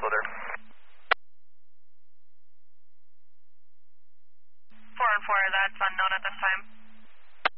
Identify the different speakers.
Speaker 1: also there.
Speaker 2: 4 and 4, that's unknown at this time.